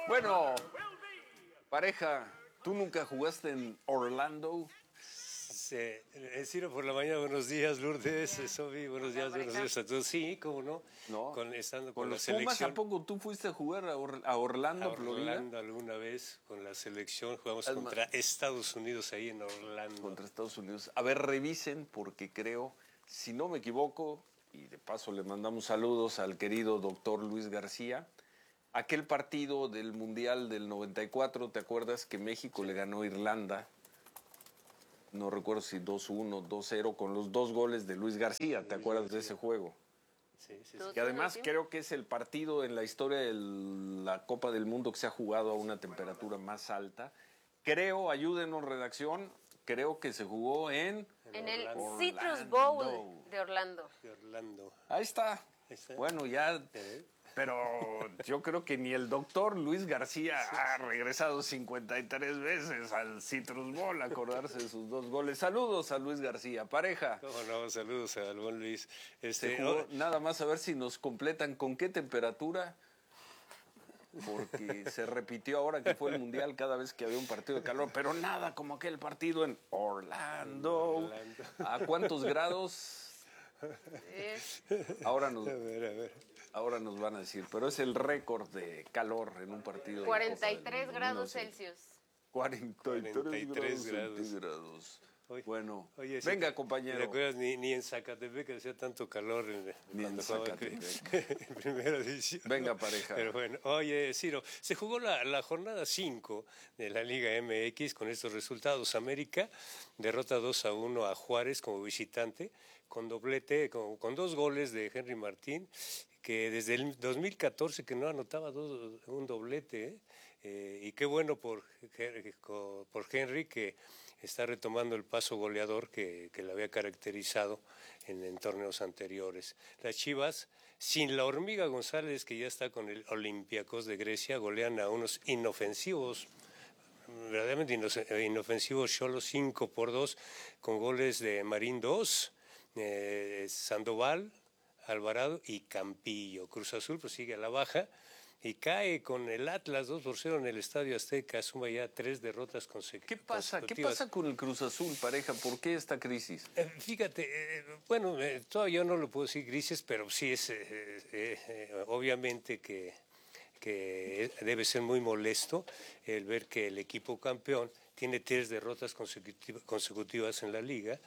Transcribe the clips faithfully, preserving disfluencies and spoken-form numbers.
Bueno, pareja, ¿tú nunca jugaste en Orlando? Sí, Ciro por la mañana, buenos días, Lourdes, Sofi, buenos días, buenos días a todos. Sí, cómo no, No. con, estando con, ¿Con la los Pumas selección. a poco tú fuiste a jugar a, Or- a Orlando, A Florida? Orlando alguna vez con la selección, jugamos Es contra más- Estados Unidos ahí en Orlando. Contra Estados Unidos. A ver, revisen porque creo, si no me equivoco, y de paso le mandamos saludos al querido doctor Luis García, aquel partido del Mundial del noventa y cuatro, ¿te acuerdas que México le ganó a Irlanda? No recuerdo si dos uno, dos cero, con los dos goles de Luis García, ¿te acuerdas de ese juego? Sí, sí, sí. Que además creo que es el partido en la historia de la Copa del Mundo que se ha jugado a una temperatura más alta. Creo, ayúdenos redacción, creo que se jugó en... En el Orlando. Citrus Bowl de Orlando. De Orlando. Ahí está. Ahí está. Bueno, ya... ¿Eh? Pero yo creo que ni el doctor Luis García ha regresado cincuenta y tres veces al Citrus Bowl a acordarse de sus dos goles. Saludos a Luis García, pareja. Cómo no, saludos al buen Luis. Este, Se jugó, oh, nada más a ver si nos completan con qué temperatura, porque se repitió ahora que fue el Mundial cada vez que había un partido de calor, pero nada como aquel partido en Orlando. Orlando. ¿A cuántos grados? Es Ahora nos, a ver, a ver. ahora nos van a decir, pero es el récord de calor en un partido de cuarenta y Copa del tres Mundo, grados no sé. Celsius. cuarenta y tres, cuarenta y tres grados grados. centígrados. Oye, Bueno, oye, sí, venga, ¿te compañero. acuerdas? Ni, ni en Zacatepec hacía tanto calor en, Ni en cuando jugaba Zacatepec. en primera división. Venga, pareja. Pero bueno, oye, Ciro, se jugó la, la jornada cinco de la Liga M X con estos resultados. América derrota dos a uno a Juárez como visitante, con doblete, con, con dos goles de Henry Martín, que desde el dos mil catorce que no anotaba dos, un doblete, ¿eh? Eh, y qué bueno por, por Henry, que está retomando el paso goleador que, que le había caracterizado en, en torneos anteriores. Las Chivas, sin la Hormiga González, que ya está con el Olympiacos de Grecia, golean a unos inofensivos, verdaderamente inofensivos, Xolos cinco por dos, con goles de Marín dos, eh, Sandoval, Alvarado y Campillo. Cruz Azul prosigue a la baja y cae con el Atlas dos por cero en el Estadio Azteca, suma ya tres derrotas consecutivas. ¿Qué pasa? ¿Qué pasa con el Cruz Azul, pareja? ¿Por qué esta crisis? Eh, fíjate, eh, bueno, eh, todavía no lo puedo decir crisis, pero sí es eh, eh, eh, obviamente que, que debe ser muy molesto el ver que el equipo campeón tiene tres derrotas consecutivas, consecutivas en la liga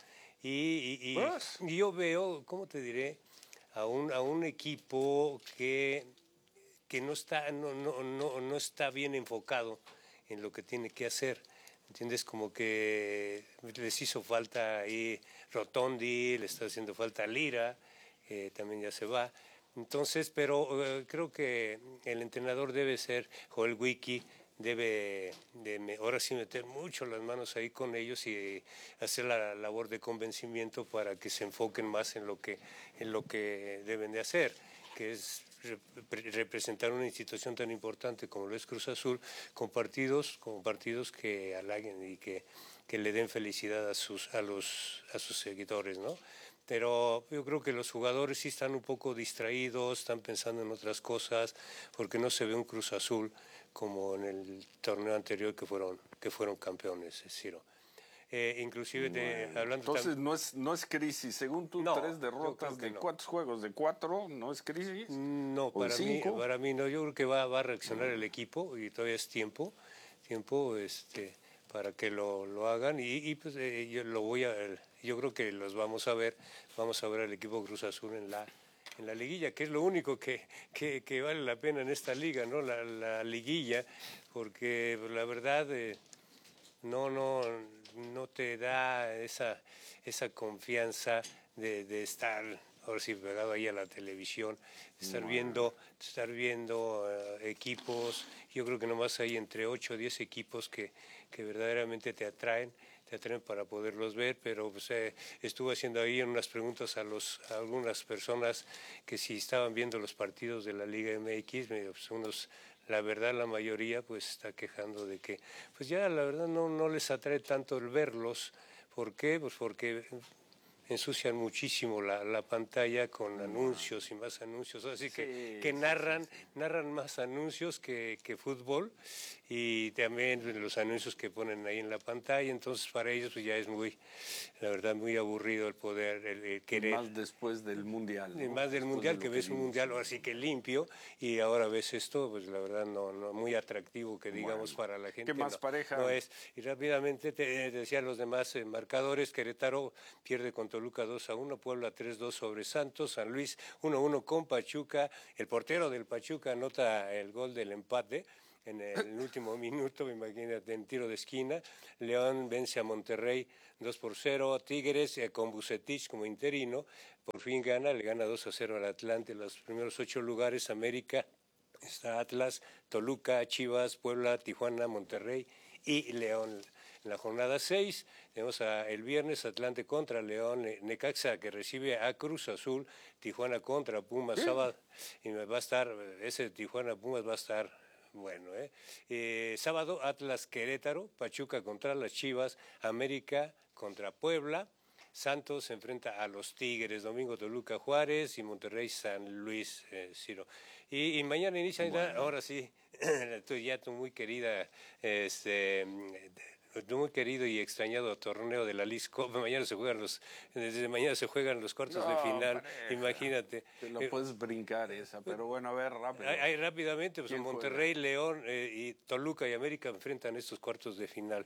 y, y, y, Pues. y yo veo, ¿cómo te diré? A un, a un equipo que, que no, está, no, no, no, no está bien enfocado en lo que tiene que hacer. ¿Entiendes? Como que les hizo falta ahí Rotondi, le está haciendo falta Lira, eh, también ya se va. Entonces, pero eh, creo que el entrenador debe ser Joel Wiki, debe de ahora sí meter mucho las manos ahí con ellos y hacer la labor de convencimiento para que se enfoquen más en lo que en lo que deben de hacer, que es rep- representar una institución tan importante como lo es Cruz Azul con partidos con partidos que halaguen y que, que le den felicidad a sus a los a sus seguidores, ¿no? Pero yo creo que los jugadores sí están un poco distraídos, están pensando en otras cosas, porque no se ve un Cruz Azul como en el torneo anterior que fueron que fueron campeones, Ciro. Eh, inclusive de, Bueno, hablando entonces tam- no es no es crisis. Según tú, No, tres yo derrotas creo que de no. cuatro juegos, de cuatro, ¿no es crisis? No, ¿O de para mí, cinco? para mí no. Yo creo que va, va a reaccionar el equipo y todavía es tiempo, tiempo, este, para que lo, lo hagan y, y, pues eh, yo lo voy a, yo creo que los vamos a ver, vamos a ver al equipo Cruz Azul en la, en la liguilla, que es lo único que, que, que vale la pena en esta liga, ¿no? La, la liguilla, porque la verdad eh, no, no, no te da esa, esa confianza de, de estar ahora sí pegado ahí a la televisión, estar viendo, estar viendo uh, equipos. Yo creo que nomás hay entre ocho o diez equipos que, que verdaderamente te atraen, te atraen para poderlos ver, pero pues, eh, estuve haciendo ahí unas preguntas a, los, a algunas personas que si estaban viendo los partidos de la Liga M X, pues, unos, la verdad la mayoría pues está quejando de que pues ya la verdad no, no les atrae tanto el verlos. ¿Por qué? Pues porque ensucian muchísimo la, la pantalla con anuncios y más anuncios, así que, sí, que narran, sí, sí. narran más anuncios que, que fútbol, y también los anuncios que ponen ahí en la pantalla, entonces para ellos pues ya es muy, la verdad, muy aburrido el poder, el, el querer. Más después del Mundial, ¿no? Y más del después Mundial, de que ves que un Mundial así que limpio, y ahora ves esto, pues la verdad no, no muy atractivo que digamos, bueno, para la gente. ¿Qué más, no, pareja? No es. Y rápidamente te, te decían los demás eh, marcadores: Querétaro pierde con Toluca dos a uno, Puebla tres dos sobre Santos, San Luis uno a uno con Pachuca, el portero del Pachuca anota el gol del empate en el último minuto, imagínate, en tiro de esquina. León vence a Monterrey dos por cero, Tigres eh, con Vucetich como interino, por fin gana, le gana dos a cero al Atlante. Los primeros ocho lugares, América, está Atlas, Toluca, Chivas, Puebla, Tijuana, Monterrey y León. En la jornada seis tenemos a, el viernes Atlante contra León, Necaxa que recibe a Cruz Azul, Tijuana contra Pumas, sábado, y va a estar, ese Tijuana Pumas va a estar bueno, ¿eh? Eh, sábado Atlas Querétaro, Pachuca contra las Chivas, América contra Puebla, Santos se enfrenta a los Tigres, domingo Toluca Juárez y Monterrey San Luis, eh, Ciro. Y, y mañana inicia, bueno. ahora sí, tú ya tu muy querida, este, tu muy querido y extrañado torneo de la Leagues Cup. Mañana se juegan los, desde mañana se juegan los cuartos no, de final, pareja. Imagínate. Te lo puedes brincar esa, pero bueno, a ver, rápido. Hay, hay rápidamente, pues Monterrey, juega? León eh, y Toluca y América enfrentan estos cuartos de final.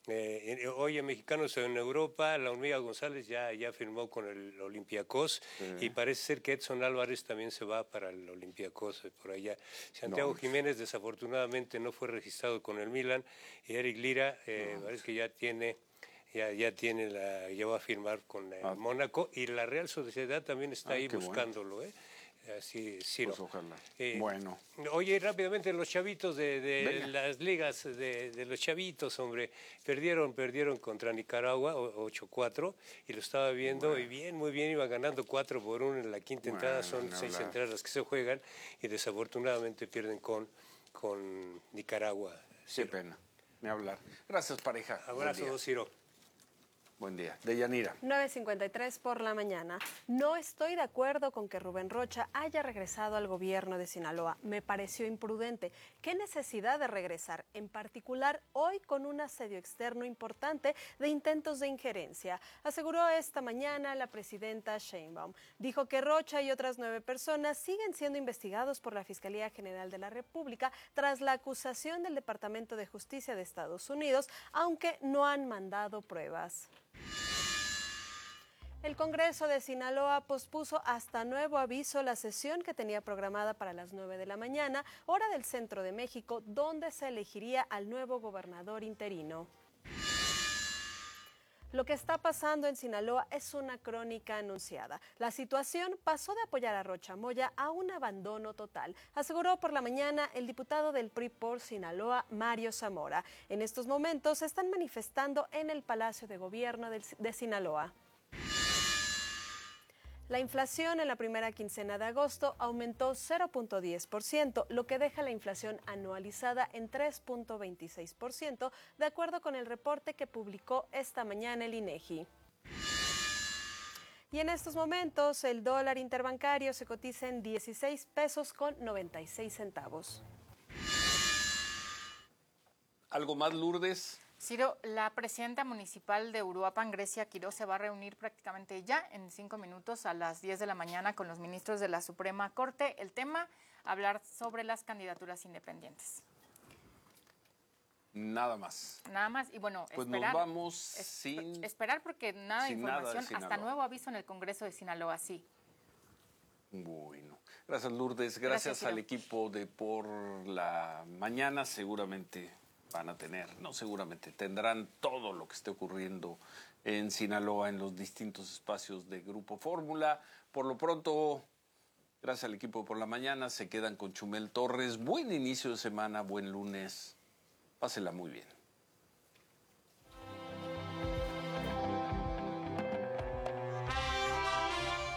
Eh, hoy en Mexicanos en Europa, la Hormiga González ya, ya firmó con el Olympiacos, sí. Y parece ser que Edson Álvarez también se va para el Olympiacos por allá. Santiago no. Jiménez desafortunadamente no fue registrado con el Milan, y Eric Lira eh, no. parece que ya tiene ya ya tiene la ya va a firmar con el ah. Mónaco, y la Real Sociedad también está ah, ahí buscándolo, bueno. ¿eh? Así, sí, pues no. ojalá. Eh, bueno. Oye, rápidamente, los chavitos de, de las ligas, de, de los chavitos, hombre, perdieron, perdieron contra Nicaragua, ocho cuatro, y lo estaba viendo, bueno. y bien, muy bien, iban ganando cuatro por uno en la quinta bueno, entrada, son no seis hablar. entradas las que se juegan, y desafortunadamente pierden con, con Nicaragua. Qué pena, ni hablar. Gracias, pareja. Abrazo, Ciro. Buen día. Deyanira. nueve cincuenta y tres por la mañana. No estoy de acuerdo con que Rubén Rocha haya regresado al gobierno de Sinaloa. Me pareció imprudente. ¿Qué necesidad de regresar? En particular, hoy con un asedio externo importante de intentos de injerencia, aseguró esta mañana la presidenta Sheinbaum. Dijo que Rocha y otras nueve personas siguen siendo investigados por la Fiscalía General de la República tras la acusación del Departamento de Justicia de Estados Unidos, aunque no han mandado pruebas. El Congreso de Sinaloa pospuso hasta nuevo aviso la sesión que tenía programada para las nueve de la mañana, hora del centro de México, donde se elegiría al nuevo gobernador interino. Lo que está pasando en Sinaloa es una crónica anunciada. La situación pasó de apoyar a Rocha Moya a un abandono total, aseguró por la mañana el diputado del P R I por Sinaloa, Mario Zamora. En estos momentos se están manifestando en el Palacio de Gobierno de, de Sinaloa. La inflación en la primera quincena de agosto aumentó cero punto diez por ciento, lo que deja la inflación anualizada en tres punto veintiséis por ciento, de acuerdo con el reporte que publicó esta mañana el INEGI. Y en estos momentos el dólar interbancario se cotiza en dieciséis pesos con noventa y seis centavos. ¿Algo más, Lourdes? Ciro, la presidenta municipal de Uruapan, Grecia Quiroz, se va a reunir prácticamente ya en cinco minutos a las diez de la mañana con los ministros de la Suprema Corte. El tema, hablar sobre las candidaturas independientes. Nada más. Nada más. Y bueno, pues esperar. Nos vamos es, sin... Esperar porque nada de información, nada de hasta nuevo aviso en el Congreso de Sinaloa, sí. Bueno, gracias, Lourdes. Gracias, gracias al equipo de Por la Mañana. Seguramente van a tener, no seguramente, tendrán todo lo que esté ocurriendo en Sinaloa en los distintos espacios de Grupo Fórmula. Por lo pronto, gracias al equipo de Por la Mañana, se quedan con Chumel Torres. Buen inicio de semana, buen lunes. Pásela muy bien.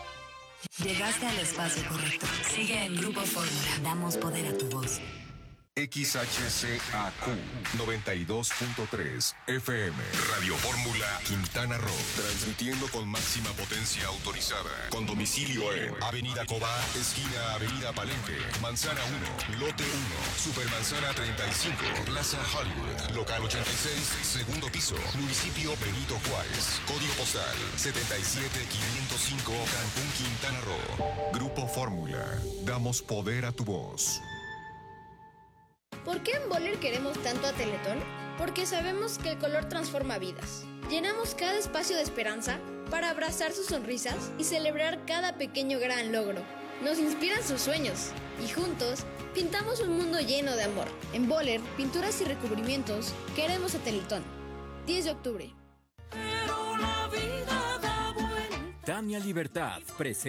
Llegaste al espacio correcto. Sigue en Grupo Fórmula. Damos poder a tu voz. X H C A Q noventa y dos punto tres F M. Radio Fórmula Quintana Roo. Transmitiendo con máxima potencia autorizada. Con domicilio en Avenida Cobá, esquina Avenida Palenque, Manzana uno, Lote uno, Supermanzana treinta y cinco, Plaza Hollywood, Local ochenta y seis, segundo piso, Municipio Benito Juárez. Código postal setenta y siete quinientos cinco, Cancún, Quintana Roo. Grupo Fórmula. Damos poder a tu voz. ¿Por qué en Boller queremos tanto a Teletón? Porque sabemos que el color transforma vidas. Llenamos cada espacio de esperanza para abrazar sus sonrisas y celebrar cada pequeño gran logro. Nos inspiran sus sueños y juntos pintamos un mundo lleno de amor. En Boller, pinturas y recubrimientos, queremos a Teletón. diez de octubre. Tania Libertad presenta